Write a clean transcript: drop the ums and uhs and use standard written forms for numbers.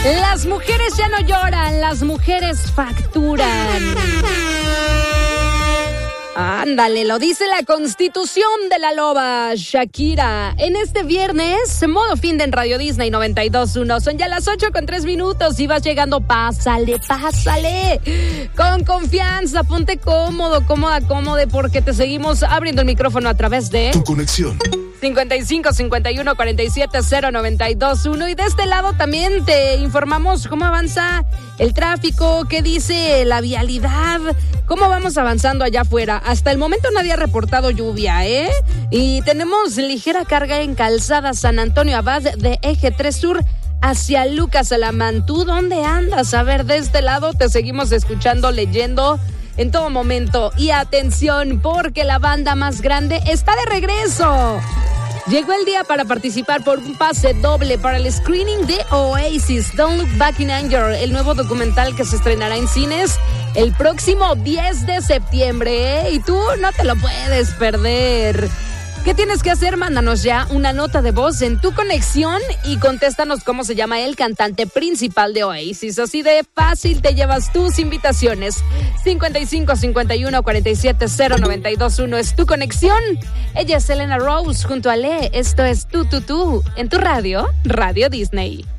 Las mujeres ya no lloran, las mujeres facturan. Ándale, lo dice la Constitución de la Loba, Shakira. En este viernes, modo fin de en Radio Disney 92.1. Son ya las 8:03 y vas llegando. Pásale. Con confianza, ponte cómodo, cómoda, porque te seguimos abriendo el micrófono a través de Tu Conexión. 55 51 47 092.1. Y de este lado también te informamos cómo avanza el tráfico, qué dice la vialidad, cómo vamos avanzando allá afuera. Hasta el momento nadie ha reportado lluvia, Y tenemos ligera carga en Calzada San Antonio Abad de Eje 3 Sur hacia Lucas Alamán. ¿Tú dónde andas? A ver, de este lado te seguimos escuchando, leyendo en todo momento. Y atención, porque la banda más grande está de regreso. Llegó el día para participar por un pase doble para el screening de Oasis, Don't Look Back in Anger, el nuevo documental que se estrenará en cines el próximo 10 de septiembre. Y tú no te lo puedes perder. ¿Qué tienes que hacer? Mándanos ya una nota de voz en Tu Conexión y contéstanos cómo se llama el cantante principal de Oasis. Así de fácil te llevas tus invitaciones. 55 51 47 092.1 es Tu Conexión. Ella es Elena Rose junto a Le. Esto es Tú en tu radio, Radio Disney.